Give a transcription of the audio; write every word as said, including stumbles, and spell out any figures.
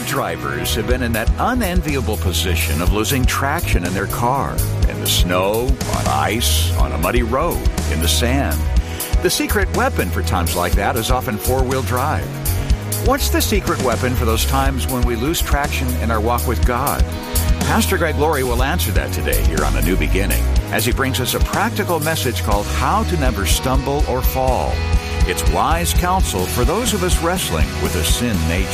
drivers have been in that unenviable position of losing traction in their car, in the snow, on ice, on a muddy road, in the sand. The secret weapon for times like that is often four-wheel drive. What's the secret weapon for those times when we lose traction in our walk with God? Pastor Greg Laurie will answer that today here on A New Beginning as he brings us a practical message called How to Never Stumble or Fall. It's wise counsel for those of us wrestling with a sin nature.